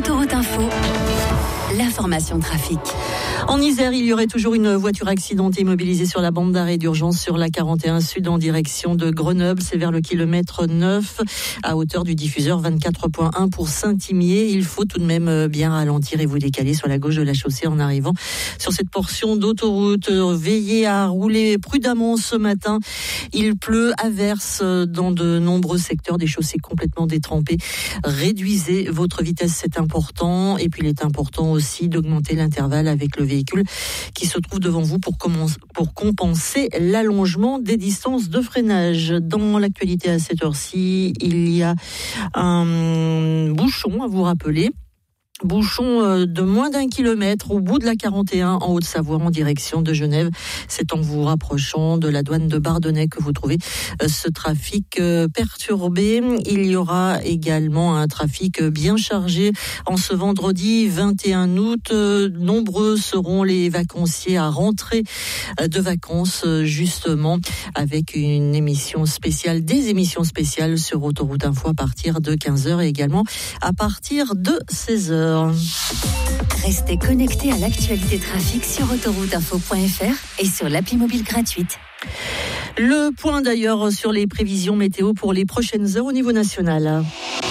Autoroute Info, l'information trafic. En Isère, il y aurait toujours une voiture accidentée immobilisée sur la bande d'arrêt d'urgence sur la 41 Sud en direction de Grenoble. C'est vers le kilomètre 9 à hauteur du diffuseur 24.1 pour Saint-Imier. Il faut tout de même bien ralentir et vous décaler sur la gauche de la chaussée en arrivant sur cette portion d'autoroute. Veillez à rouler prudemment ce matin. Il pleut, averse dans de nombreux secteurs, des chaussées complètement détrempées. Réduisez votre vitesse, c'est important. Et puis il est important aussi d'augmenter l'intervalle avec le véhicule qui se trouve devant vous pour compenser l'allongement des distances de freinage. Dans l'actualité à cette heure-ci, il y a un bouchon à vous rappeler. Bouchon de moins d'1 kilomètre au bout de la 41 en Haute-Savoie en direction de Genève. C'est en vous rapprochant de la douane de Bardonnay que vous trouvez ce trafic perturbé. Il y aura également un trafic bien chargé en ce vendredi 21 août. Nombreux seront les vacanciers à rentrer de vacances justement avec une émission spéciale, des émissions spéciales sur Autoroute Info à partir de 15h et également à partir de 16h. Restez connectés à l'actualité trafic sur autorouteinfo.fr et sur l'appli mobile gratuite. Le point d'ailleurs sur les prévisions météo pour les prochaines heures au niveau national.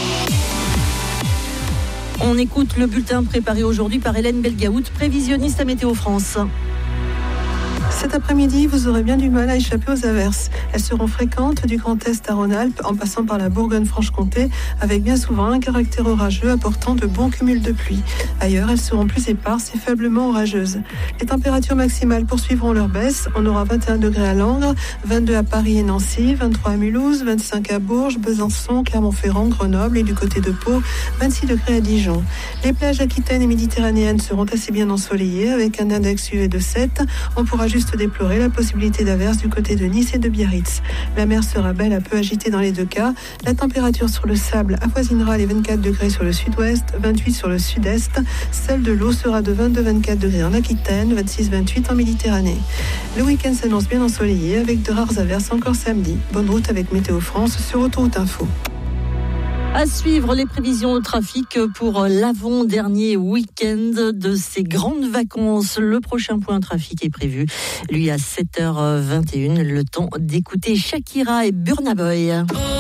On écoute le bulletin préparé aujourd'hui par Hélène Belgaout, prévisionniste à Météo France. Cet après-midi, vous aurez bien du mal à échapper aux averses. Elles seront fréquentes du Grand Est à Rhône-Alpes en passant par la Bourgogne-Franche-Comté avec bien souvent un caractère orageux apportant de bons cumuls de pluie. Ailleurs, elles seront plus éparses et faiblement orageuses. Les températures maximales poursuivront leur baisse. On aura 21 degrés à Langres, 22 à Paris et Nancy, 23 à Mulhouse, 25 à Bourges, Besançon, Clermont-Ferrand, Grenoble et du côté de Pau, 26 degrés à Dijon. Les plages aquitaines et méditerranéennes seront assez bien ensoleillées avec un index UV de 7. On pourra juste déplorer la possibilité d'averses du côté de Nice et de Biarritz. La mer sera belle à peu agitée dans les deux cas. La température sur le sable avoisinera les 24 degrés sur le sud-ouest, 28 sur le sud-est. Celle de l'eau sera de 22-24 degrés en Aquitaine, 26-28 en Méditerranée. Le week-end s'annonce bien ensoleillé avec de rares averses encore samedi. Bonne route avec Météo France sur Autoroute Info. À suivre les prévisions de trafic pour l'avant-dernier week-end de ces grandes vacances. Le prochain point trafic est prévu, lui, à 7h21. Le temps d'écouter Shakira et Burna Boy.